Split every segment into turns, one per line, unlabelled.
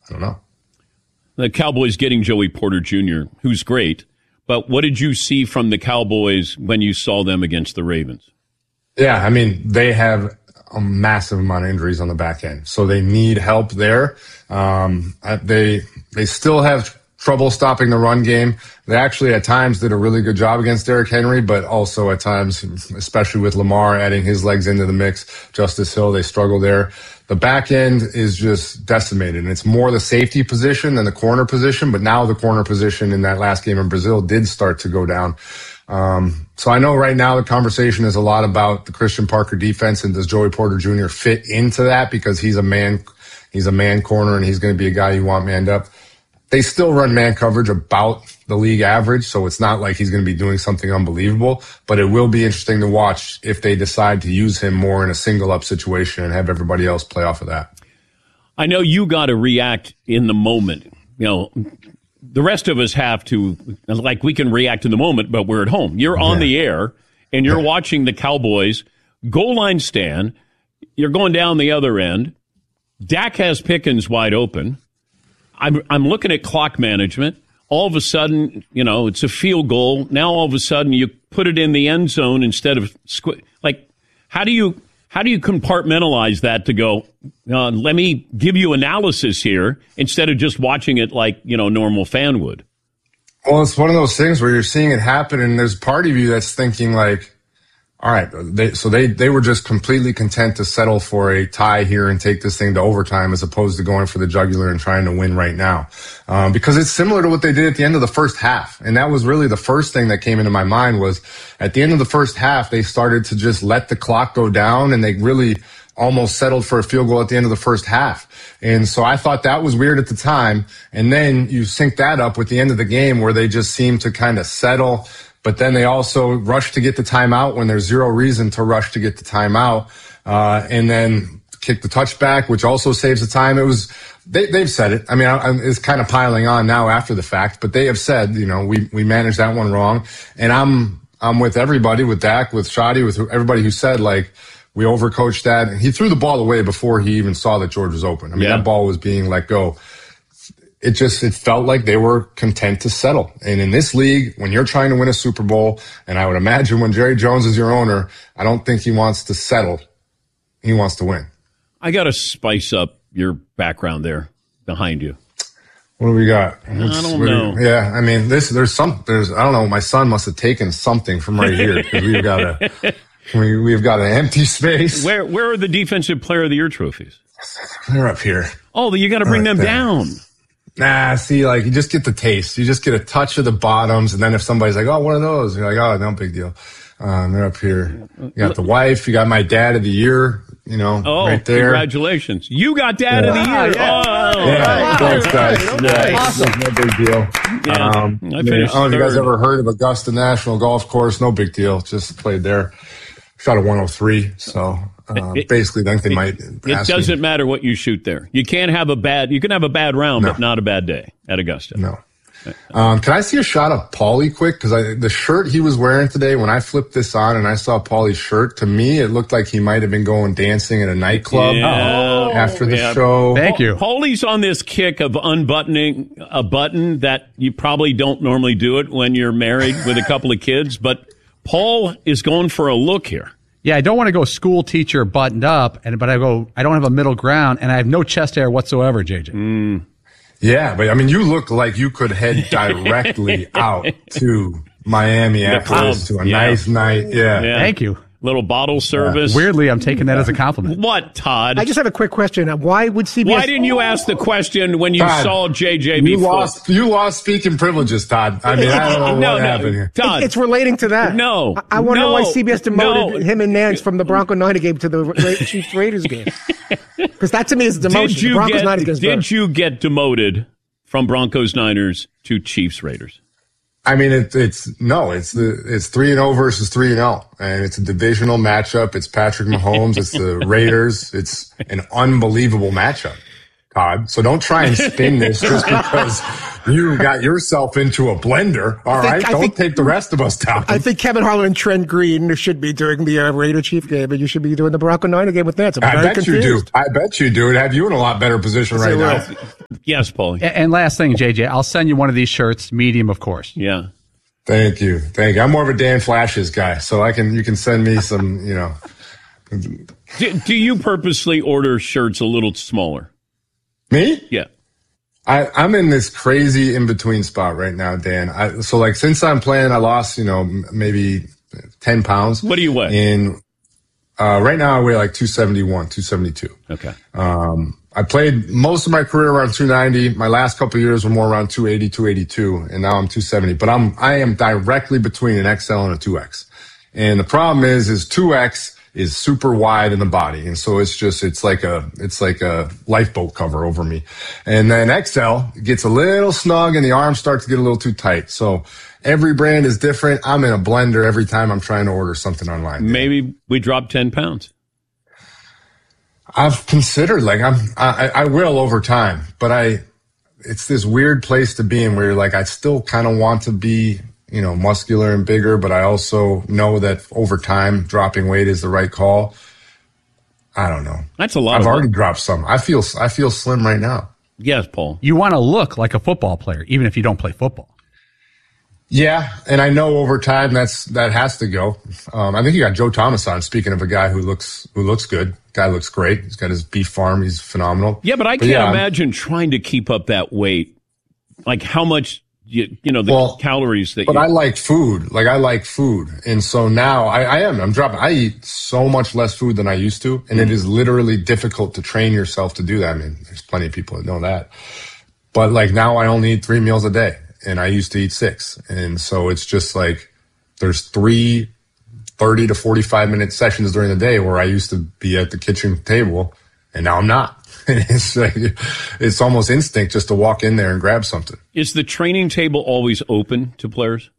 I don't know.
The Cowboys getting Joey Porter Jr., who's great. But what did you see from the Cowboys when you saw them against the Ravens?
Yeah, I mean, they have a massive amount of injuries on the back end, so they need help there. They still have trouble stopping the run game. They actually at times did a really good job against Derrick Henry, but also at times, especially with Lamar adding his legs into the mix, Justice Hill, they struggle there. The back end is just decimated, and it's more the safety position than the corner position, but now the corner position in that last game in Brazil did start to go down. So I know right now the conversation is a lot about the Christian Parker defense and does Joey Porter Jr. fit into that because he's a man corner and he's going to be a guy you want manned up. They still run man coverage about the league average, so it's not like he's going to be doing something unbelievable, but it will be interesting to watch if they decide to use him more in a single up situation and have everybody else play off of that.
I know you got to react in the moment. You know, the rest of us have to, like, we can react in the moment, but we're at home. You're on the air, and you're watching the Cowboys goal line stand. You're going down the other end. Dak has Pickens wide open. I'm looking at clock management. All of a sudden, you know, it's a field goal. Now all of a sudden you put it in the end zone instead of like, how do you compartmentalize that to go, let me give you analysis here instead of just watching it like, you know, normal fan would?
Well, it's one of those things where you're seeing it happen and there's part of you that's thinking like, all right, they were just completely content to settle for a tie here and take this thing to overtime as opposed to going for the jugular and trying to win right now. Because it's similar to what they did at the end of the first half. And that was really the first thing that came into my mind was at the end of the first half, they started to just let the clock go down and they really almost settled for a field goal at the end of the first half. And so I thought that was weird at the time. And then you sync that up with the end of the game where they just seem to kind of settle. But then they also rush to get the timeout when there's zero reason to rush to get the timeout, and then kick the touchback, which also saves the time. It was they've said it. I mean, it's kind of piling on now after the fact, but they have said, you know, we managed that one wrong. And I'm with everybody, with Dak, with Shadi, with everybody who said like we overcoached that. And he threw the ball away before he even saw that George was open. I mean, that ball was being let go. It felt like they were content to settle. And in this league, when you're trying to win a Super Bowl, and I would imagine when Jerry Jones is your owner, I don't think he wants to settle. He wants to win.
I got to spice up your background there behind you.
What do we got?
I don't know.
Yeah, I mean, there's I don't know, my son must have taken something from right here because we've got an empty space.
Where are the Defensive Player of the Year trophies?
They're up here.
Oh, you got to bring them down.
Nah, see, like, you just get the taste. You just get a touch of the bottoms, and then if somebody's like, oh, one of those, you're like, oh, no big deal. They're up here. You got the wife, you got my dad of the year, you know, right there.
Congratulations. You got dad of the year.
Thanks, guys. Awesome. No big deal.
Yeah,
I don't know if you guys ever heard of Augusta National Golf Course. No big deal. Just played there. Shot a 103, so... basically, I think they might.
It doesn't matter what you shoot there. You can have a bad round, but not a bad day at Augusta.
No. Can I see a shot of Paulie quick? Because the shirt he was wearing today, when I flipped this on and I saw Paulie's shirt, to me it looked like he might have been going dancing at a nightclub after the show.
Thank you.
Paulie's on this kick of unbuttoning a button that you probably don't normally do it when you're married with a couple of kids, but Paul is going for a look here.
Yeah, I don't want to go school teacher buttoned up, but I don't have a middle ground, and I have no chest hair whatsoever, JJ.
Yeah, but I mean, you look like you could head directly out to Miami afterwards to a nice night. Yeah.
Thank you.
Little bottle service.
Weirdly, I'm taking that as a compliment.
What, Todd?
I just have a quick question. Why would CBS...
Why didn't you ask the question when you saw JJ before?
You lost speaking privileges, Todd. I mean, I don't know what happened here.
Todd, it's relating to that.
No.
I wonder why CBS demoted him and Nance from the Bronco Niner game to the Chiefs Raiders game. Because that to me is a demotion.
Did you get demoted from Broncos Niners to Chiefs Raiders?
I mean, it's 3-0 versus 3-0, and it's a divisional matchup. It's Patrick Mahomes. It's the Raiders. It's an unbelievable matchup, Todd. So don't try and spin this just because you got yourself into a blender. All right, don't take the rest of us down.
I think Kevin Harlan and Trent Green should be doing the Raider Chief game, and you should be doing the Bronco Niner game with Nance.
I bet you do. It'd have you in a lot better position right now.
Yes, Paulie.
And last thing, JJ, I'll send you one of these shirts, medium, of course.
Yeah.
Thank you. I'm more of a Dan Flashes guy, so you can send me some,
Do you purposely order shirts a little smaller?
Me?
Yeah.
I'm in this crazy in-between spot right now, Dan. Since I'm playing, I lost, maybe 10 pounds.
What do you weigh?
Right now I weigh like 271, 272.
Okay.
I played most of my career around 290. My last couple of years were more around 280, 282, and now I'm 270. But I am directly between an XL and a 2X. And the problem is 2X is super wide in the body. And so it's like a lifeboat cover over me. And then XL gets a little snug and the arms start to get a little too tight. So every brand is different. I'm in a blender every time I'm trying to order something online.
Maybe we drop 10 pounds.
I've considered, I will over time, but it's this weird place to be in where you're like, I still kind of want to be, muscular and bigger, but I also know that over time dropping weight is the right call. I don't know.
That's a lot.
I've already dropped some. I feel slim right now.
Yes, Paul.
You want to look like a football player, even if you don't play football.
Yeah, and I know over time that has to go. I think you got Joe Thomas on. Speaking of a guy who looks good, guy looks great. He's got his beef farm. He's phenomenal.
Yeah, but I can't imagine trying to keep up that weight. Like how much calories that.
But I like food. I like food, and so now I'm dropping. I eat so much less food than I used to, and it is literally difficult to train yourself to do that. I mean, there's plenty of people that know that, but now I only eat 3 meals a day. And I used to eat 6. And so it's just there's 3 30 to 45 minute sessions during the day where I used to be at the kitchen table and now I'm not. It's almost instinct just to walk in there and grab something.
Is the training table always open to players?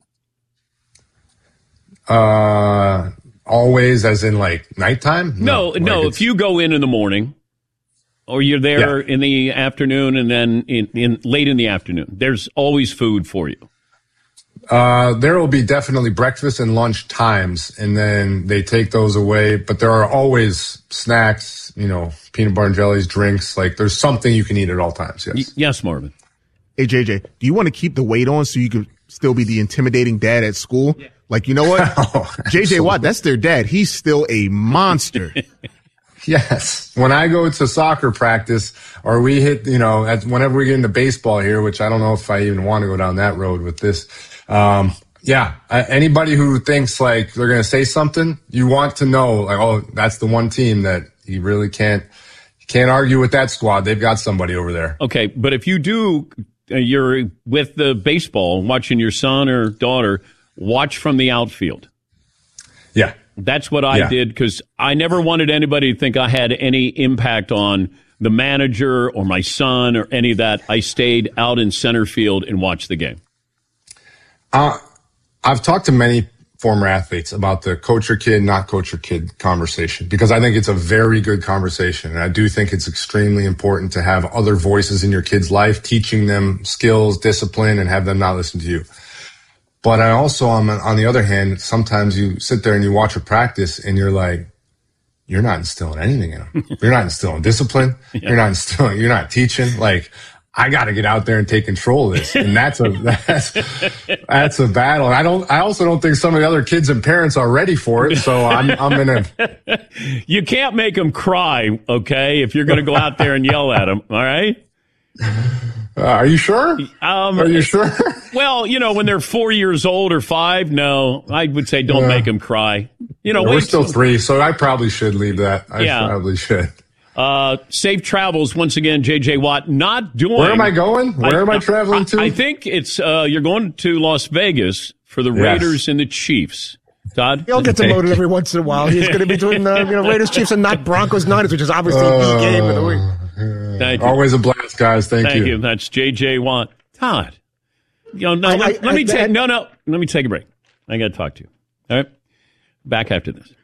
Always as in nighttime?
No. If you go in the morning, or you're there in the afternoon and then in late in the afternoon, there's always food for you.
There will be definitely breakfast and lunch times, and then they take those away. But there are always snacks, peanut butter and jellies, drinks. There's something you can eat at all times. Yes.
Yes, Marvin.
Hey, JJ, do you want to keep the weight on so you can still be the intimidating dad at school? Yeah. You know what? JJ Watt, that's their dad. He's still a monster.
Yes. When I go to soccer practice or we hit, whenever we get into baseball here, which I don't know if I even want to go down that road with this. Anybody who thinks they're going to say something, you want to know, that's the one team that you really can't argue with that squad. They've got somebody over there.
Okay. But if you do, you're with the baseball watching your son or daughter watch from the outfield.
Yeah.
That's what I did because I never wanted anybody to think I had any impact on the manager or my son or any of that. I stayed out in center field and watched the game.
I've talked to many former athletes about the coach your kid, not coach your kid conversation because I think it's a very good conversation. And I do think it's extremely important to have other voices in your kid's life, teaching them skills, discipline, and have them not listen to you. But I also, on the other hand, sometimes you sit there and you watch a practice and you're like, you're not instilling anything in them. You're not instilling discipline. You're not teaching. I got to get out there and take control of this. And that's a battle. And I also don't think some of the other kids and parents are ready for it. So I'm going to.
You can't make them cry, okay, if you're going to go out there and yell at them. All right.
Are you sure? Are you sure?
Well, when they're 4 years old or 5, no, I would say don't make them cry.
We're still 3, so I probably should leave that. I probably should.
Safe travels once again, JJ Watt. Not doing.
Where am I going? Where am I traveling to?
I think it's you're going to Las Vegas for the Raiders and the Chiefs. Todd,
he'll get demoted every once in a while. He's going to be doing Raiders, Chiefs, and not Broncos, Niners, which is obviously the game of the week.
Thank you. Always a blast, guys. Thank you.
That's JJ Watt. Todd, let me take a break. I got to talk to you. All right, back after this.